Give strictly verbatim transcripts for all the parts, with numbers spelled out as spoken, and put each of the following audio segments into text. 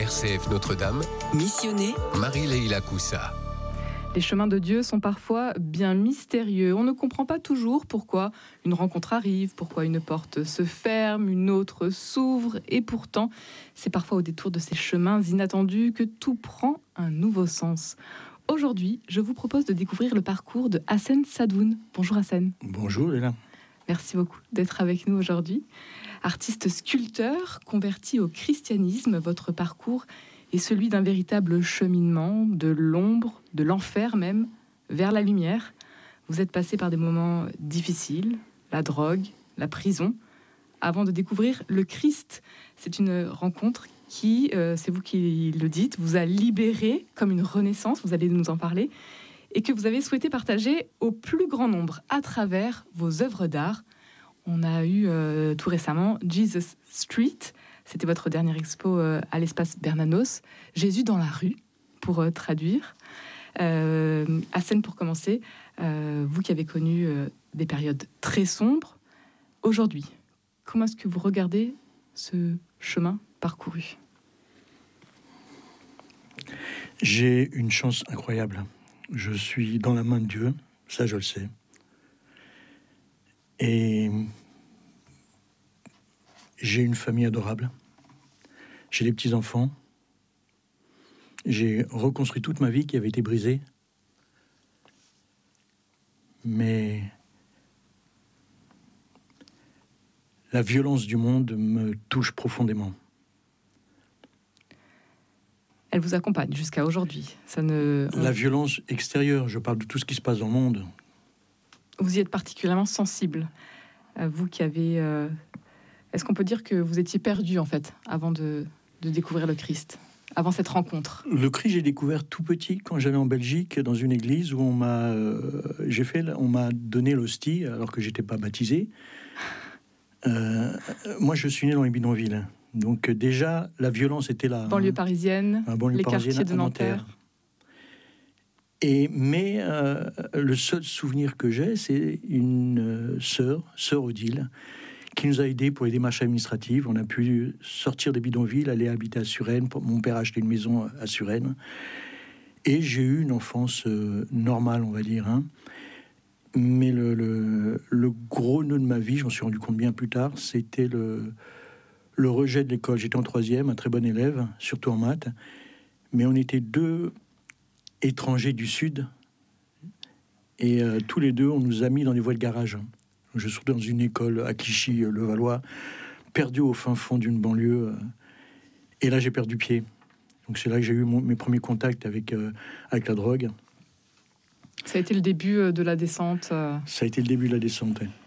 R C F Notre-Dame, Missionné, Marie-Leila Coussa. Les chemins de Dieu sont parfois bien mystérieux. On ne comprend pas toujours pourquoi une rencontre arrive, pourquoi une porte se ferme, une autre s'ouvre. Et pourtant, c'est parfois au détour de ces chemins inattendus que tout prend un nouveau sens. Aujourd'hui, je vous propose de découvrir le parcours de Hassen Sadoun. Bonjour Hassen. Bonjour Léla. Merci beaucoup d'être avec nous aujourd'hui. Artiste sculpteur, converti au christianisme, votre parcours est celui d'un véritable cheminement, de l'ombre, de l'enfer même, vers la lumière. Vous êtes passé par des moments difficiles, la drogue, la prison, avant de découvrir le Christ. C'est une rencontre qui, euh, c'est vous qui le dites, vous a libéré comme une renaissance, vous allez nous en parler, et que vous avez souhaité partager au plus grand nombre à travers vos œuvres d'art. On a eu euh, tout récemment Jesus Street, c'était votre dernière expo euh, à l'espace Bernanos, Jésus dans la rue, pour euh, traduire. Euh, Hassen, pour commencer, euh, vous qui avez connu euh, des périodes très sombres, aujourd'hui, comment est-ce que vous regardez ce chemin parcouru ? J'ai une chance incroyable. Je suis dans la main de Dieu, ça je le sais. Et j'ai une famille adorable. J'ai des petits-enfants. J'ai reconstruit toute ma vie qui avait été brisée. Mais la violence du monde me touche profondément. Elle vous accompagne jusqu'à aujourd'hui. Ça ne... La violence extérieure, je parle de tout ce qui se passe dans le monde. Vous y êtes particulièrement sensible, vous qui avez... Euh... Est-ce qu'on peut dire que vous étiez perdu, en fait, avant de, de découvrir le Christ, avant cette rencontre ? Le Christ, j'ai découvert tout petit, quand j'allais en Belgique, dans une église où on m'a, euh, j'ai fait, on m'a donné l'hostie, alors que j'étais pas baptisé. Euh, moi, je suis né dans les bidonvilles. Donc déjà, la violence était là. Banlieue hein. parisienne, banlieue les parisienne quartiers de Nanterre. Et, mais euh, le seul souvenir que j'ai, c'est une euh, sœur, sœur Odile, qui nous a aidés pour les démarches administratives. On a pu sortir des bidonvilles, aller habiter à Suresnes. Mon père a acheté une maison à Suresnes. Et j'ai eu une enfance euh, normale, on va dire. Hein. Mais le, le, le gros nœud de ma vie, j'en suis rendu compte bien plus tard, c'était le, le rejet de l'école. J'étais en troisième, un très bon élève, surtout en maths. Mais on était deux étrangers du Sud. Et euh, tous les deux, on nous a mis dans les voies de garage. Je suis dans une école à Clichy-le-Valois, perdu au fin fond d'une banlieue. Et là, j'ai perdu pied. Donc c'est là que j'ai eu mon, mes premiers contacts avec, euh, avec la drogue. Ça a été le début de la descente euh... Ça a été le début de la descente. Ouais.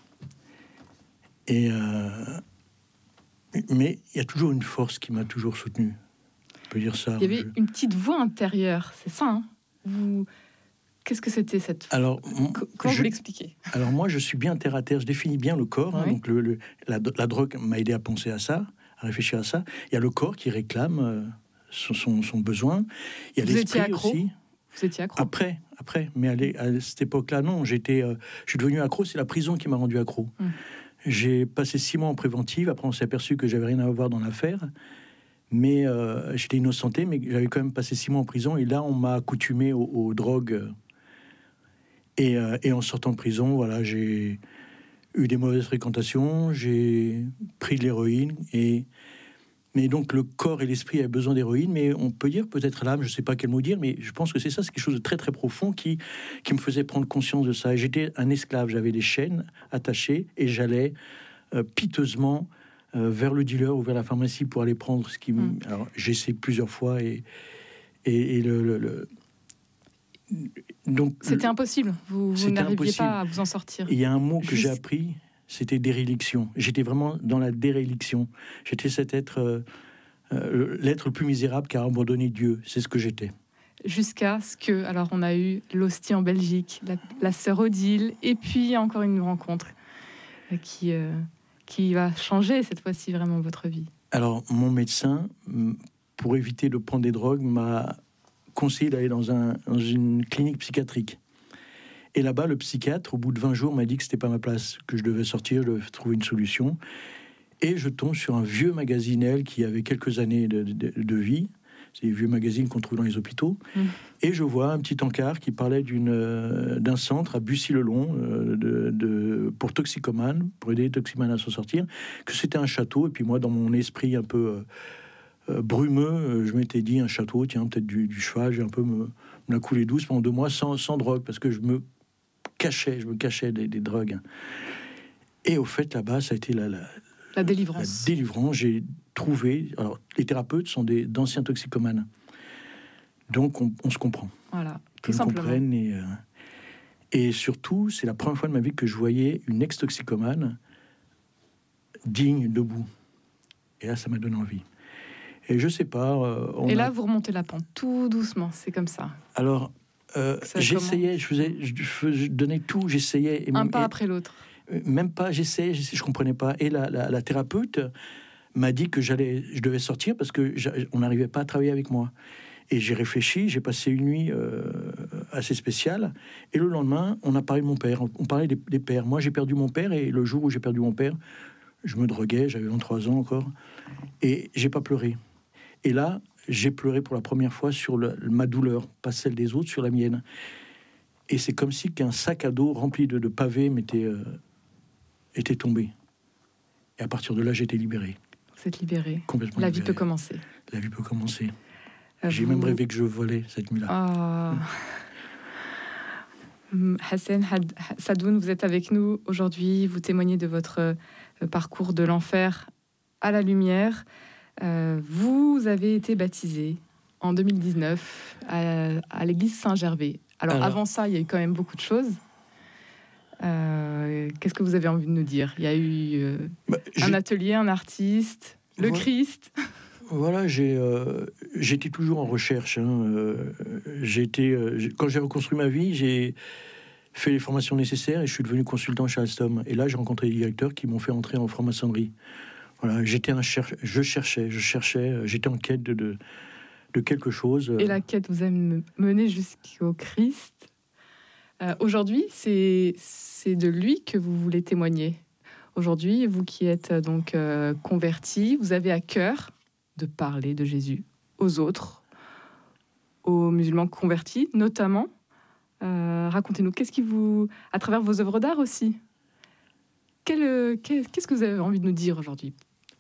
Et euh, mais il y a toujours une force qui m'a toujours soutenu. On peut dire ça. Il y avait je... une petite voix intérieure, c'est ça, hein ? Vous... Qu'est-ce que c'était cette... Alors, comment je... vous l'expliquez ? Alors moi, je suis bien terre à terre. Je définis bien le corps. Hein, oui. Donc le, le, la, la drogue m'a aidé à penser à ça, à réfléchir à ça. Il y a le corps qui réclame euh, son, son, son besoin. Il y a vous l'esprit étiez accro. aussi. Vous étiez accro. Après, après. Mais à, à cette époque-là, non. J'étais, euh, je suis devenu accro. C'est la prison qui m'a rendu accro. Hum. J'ai passé six mois en préventive. Après, on s'est aperçu que j'avais rien à voir dans l'affaire. Mais euh, j'étais innocenté, mais j'avais quand même passé six mois en prison. Et là, on m'a accoutumé aux, aux drogues. Et, euh, et en sortant de prison, voilà, j'ai eu des mauvaises fréquentations, j'ai pris de l'héroïne. Et... Mais donc, le corps et l'esprit avaient besoin d'héroïne. Mais on peut dire, peut-être l'âme, je ne sais pas quel mot dire, mais je pense que c'est ça, c'est quelque chose de très, très profond qui, qui me faisait prendre conscience de ça. Et j'étais un esclave, j'avais des chaînes attachées et j'allais euh, piteusement euh, vers le dealer ou vers la pharmacie pour aller prendre ce qui... Mmh. Alors, j'ai essayé plusieurs fois et, et, et le... le, le... Donc, c'était impossible, vous, vous n'arriviez impossible. pas à vous en sortir. Il y a un mot Juste... que j'ai appris, c'était déréliction. J'étais vraiment dans la déréliction. J'étais cet être, euh, euh, l'être le plus misérable qui a abandonné Dieu. C'est ce que j'étais. Jusqu'à ce que, alors on a eu l'hostie en Belgique, la, la sœur Odile, et puis encore une rencontre qui, euh, qui va changer cette fois-ci vraiment votre vie. Alors, mon médecin, pour éviter de prendre des drogues, m'a conseillé d'aller dans, un, dans une clinique psychiatrique. Et là-bas, le psychiatre, au bout de vingt jours, m'a dit que c'était pas ma place, que je devais sortir, je devais trouver une solution. Et je tombe sur un vieux magazine Elle qui avait quelques années de, de, de vie. C'est les vieux magazines qu'on trouve dans les hôpitaux. Mmh. Et je vois un petit encart qui parlait d'une, euh, d'un centre à Bussy-le-Long euh, de, de, pour toxicomanes, pour aider les toxicomanes à s'en sortir, que c'était un château. Et puis moi, dans mon esprit un peu euh, euh, brumeux, euh, je m'étais dit un château, tiens, peut-être du, du cheval, j'ai un peu me, me la coulé douce pendant deux mois sans, sans drogue, parce que je me cachais, je me cachais des, des drogues. Et au fait, là-bas, ça a été la... la La délivrance. La délivrance, j'ai trouvé... Alors, les thérapeutes sont des, d'anciens toxicomanes. Donc, on, on se comprend. Voilà, tout simplement. Comprennent et, euh, et surtout, c'est la première fois de ma vie que je voyais une ex-toxicomane digne, debout. Et là, ça m'a donné envie. Et je sais pas... Euh, on et là, a... vous remontez la pente, tout doucement, c'est comme ça. Alors, euh, j'essayais, je faisais, je, je, je donnais tout, j'essayais... Et, Un pas et, après l'autre. Même pas, j'essayais, j'essayais, je comprenais pas. Et la, la, la thérapeute m'a dit que j'allais, je devais sortir parce que on n'arrivait pas à travailler avec moi. Et j'ai réfléchi, j'ai passé une nuit euh, assez spéciale. Et le lendemain, on a parlé de mon père. On parlait des, des pères. Moi, j'ai perdu mon père, et le jour où j'ai perdu mon père, je me droguais, j'avais vingt-trois ans encore, et j'ai pas pleuré. Et là, j'ai pleuré pour la première fois sur le, ma douleur, pas celle des autres, sur la mienne. Et c'est comme si qu'un sac à dos rempli de, de pavés m'était euh, était tombé. Et à partir de là, j'ai été libéré. Vous êtes libéré. Complètement La libéré. vie peut commencer. La vie peut commencer. Euh, j'ai vous... même rêvé que je volais cette nuit-là. Oh. Hassan Sadoun, vous êtes avec nous aujourd'hui. Vous témoignez de votre euh, parcours de l'enfer à la lumière. Euh, vous avez été baptisé en deux mille dix-neuf à, à l'église Saint-Gervais. Alors, Alors, avant ça, il y a eu quand même beaucoup de choses. Euh, qu'est-ce que vous avez envie de nous dire? Il y a eu euh, bah, un atelier, un artiste, le voilà. Christ. Voilà, j'ai, euh, j'étais toujours en recherche. Hein. Euh, j'ai été, euh, j'ai, quand j'ai reconstruit ma vie, j'ai fait les formations nécessaires et je suis devenu consultant chez Alstom. Et là, j'ai rencontré des directeurs qui m'ont fait entrer en franc-maçonnerie. Voilà, j'étais un cher- je cherchais, je cherchais, j'étais en quête de, de, de quelque chose. Et la quête vous a mené jusqu'au Christ. Euh, aujourd'hui, c'est, c'est de lui que vous voulez témoigner. Aujourd'hui, vous qui êtes donc euh, converti, vous avez à cœur de parler de Jésus aux autres, aux musulmans convertis notamment. Euh, racontez-nous, qu'est-ce qui vous... à travers vos œuvres d'art aussi, quel, quel, qu'est-ce que vous avez envie de nous dire aujourd'hui?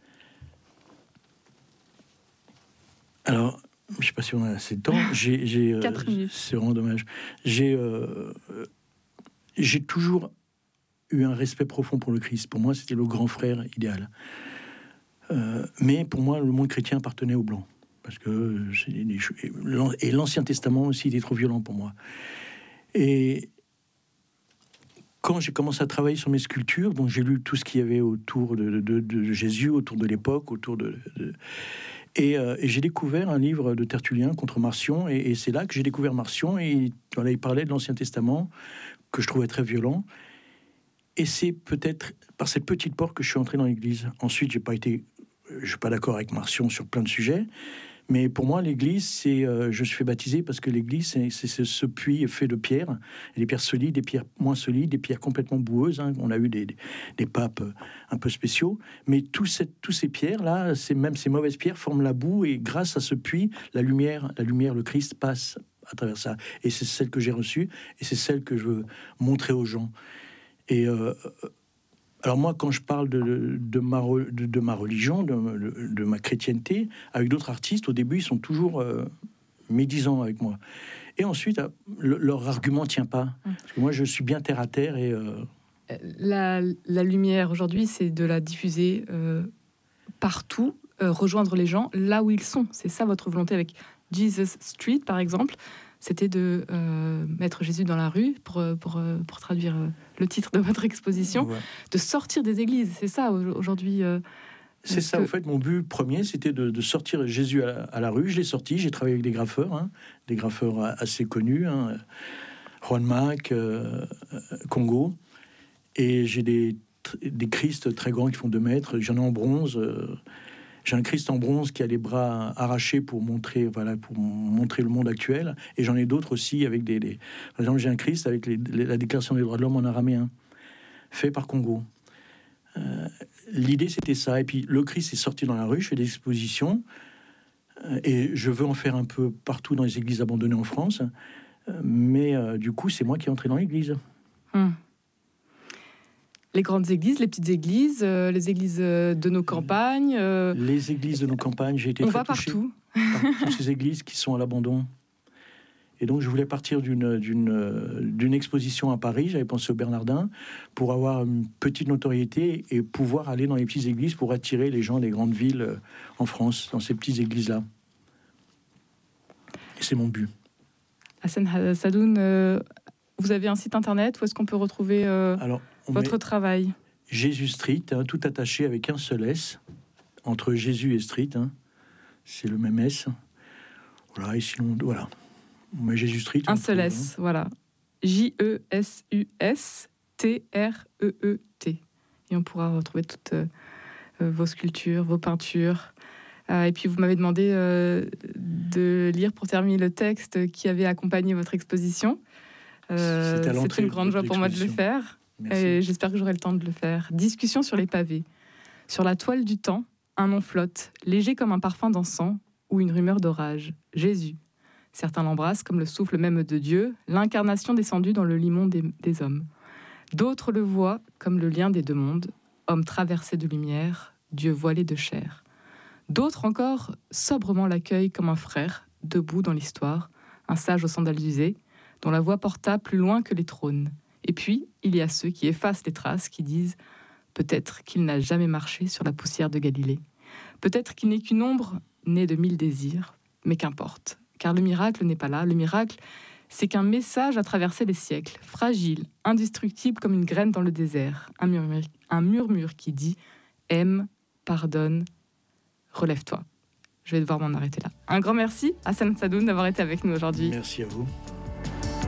Alors... je ne sais pas si on a assez de temps. J'ai, j'ai, euh, Quatre minutes. C'est vraiment dommage. J'ai, euh, j'ai toujours eu un respect profond pour le Christ. Pour moi, c'était le grand frère idéal. Euh, mais pour moi, le monde chrétien appartenait aux Blancs. Parce que c'est des, et l'Ancien Testament aussi était trop violent pour moi. Et quand j'ai commencé à travailler sur mes sculptures, donc j'ai lu tout ce qu'il y avait autour de, de, de Jésus, autour de l'époque, autour de... de Et, euh, et j'ai découvert un livre de Tertullien contre Marcion, et, et c'est là que j'ai découvert Marcion, et voilà, il parlait de l'Ancien Testament, que je trouvais très violent, et c'est peut-être par cette petite porte que je suis entré dans l'Église. Ensuite, j'ai pas été, je suis pas d'accord avec Marcion sur plein de sujets, mais pour moi, l'Église, c'est, euh, je suis fait baptiser parce que l'Église, c'est, c'est, c'est ce puits fait de pierres, des pierres solides, des pierres moins solides, des pierres complètement boueuses. Hein. On a eu des, des, des papes un peu spéciaux, mais tout cette, tous ces pierres-là, c'est même ces mauvaises pierres forment la boue, et grâce à ce puits, la lumière, la lumière, le Christ passe à travers ça. Et c'est celle que j'ai reçue, et c'est celle que je veux montrer aux gens. Et euh, alors moi, quand je parle de, de, ma, de, de ma religion, de, de, de ma chrétienté, avec d'autres artistes, au début, ils sont toujours euh, médisants avec moi. Et ensuite, le, leur argument ne tient pas. Parce que moi, je suis bien terre à terre. Et, euh... la, la lumière, aujourd'hui, c'est de la diffuser euh, partout, euh, rejoindre les gens là où ils sont. C'est ça votre volonté avec Jesus Street, par exemple. C'était de euh, mettre Jésus dans la rue, pour, pour, pour traduire le titre de votre exposition, ouais. De sortir des églises. C'est ça, aujourd'hui. Euh, c'est ça, que... en fait, mon but premier, c'était de, de sortir Jésus à la, à la rue. Je l'ai sorti, j'ai travaillé avec des graffeurs, hein, des graffeurs assez connus, hein, Juan Mac, euh, Congo. Et j'ai des, des Christ très grands qui font deux mètres. J'en ai en bronze. Euh, J'ai un Christ en bronze qui a les bras arrachés pour montrer, voilà, pour montrer le monde actuel. Et j'en ai d'autres aussi avec des, des... Par exemple, j'ai un Christ avec les, les, la Déclaration des droits de l'homme en araméen, fait par Congo. Euh, l'idée, c'était ça. Et puis, le Christ est sorti dans la rue, je fais des expositions, euh, et je veux en faire un peu partout dans les églises abandonnées en France. Euh, mais euh, du coup, c'est moi qui est entré dans l'église. Hum. Les grandes églises, les petites églises, euh, les églises euh, de nos campagnes. Euh, les églises de nos campagnes, j'ai été on très va touché partout. par toutes ces églises qui sont à l'abandon. Et donc, je voulais partir d'une, d'une, d'une exposition à Paris, j'avais pensé au Bernardin, pour avoir une petite notoriété et pouvoir aller dans les petites églises pour attirer les gens des grandes villes en France, dans ces petites églises-là. Et c'est mon but. Hassan Sadoun, euh, vous avez un site internet où est-ce qu'on peut retrouver euh, Alors, on votre travail? Jésus Street, hein, tout attaché avec un seul S, entre Jésus et Street, hein, c'est le même S. Voilà, et sinon, voilà. On met Jésus Street. Un seul S, hein. Voilà. J E S U S T R E E T. Et on pourra retrouver toutes euh, vos sculptures, vos peintures. Euh, et puis, vous m'avez demandé euh, de lire pour terminer le texte qui avait accompagné votre exposition. Euh, c'est une grande joie pour moi de le faire. Merci. Et j'espère que j'aurai le temps de le faire. Discussion sur les pavés. Sur la toile du temps, un nom flotte, léger comme un parfum d'encens ou une rumeur d'orage. Jésus. Certains l'embrassent comme le souffle même de Dieu, l'incarnation descendue dans le limon des, des hommes. D'autres le voient comme le lien des deux mondes, homme traversé de lumière, Dieu voilé de chair. D'autres encore sobrement l'accueillent comme un frère, debout dans l'histoire, un sage aux sandales usées, dont la voix porta plus loin que les trônes. Et puis, il y a ceux qui effacent les traces, qui disent « Peut-être qu'il n'a jamais marché sur la poussière de Galilée. Peut-être qu'il n'est qu'une ombre née de mille désirs, mais qu'importe. Car le miracle n'est pas là. Le miracle, c'est qu'un message a traversé les siècles, fragile, indestructible comme une graine dans le désert. Un murmure, un murmure qui dit « Aime, pardonne, relève-toi ». Je vais devoir m'en arrêter là. Un grand merci à Hassan Sadoun d'avoir été avec nous aujourd'hui. Merci à vous.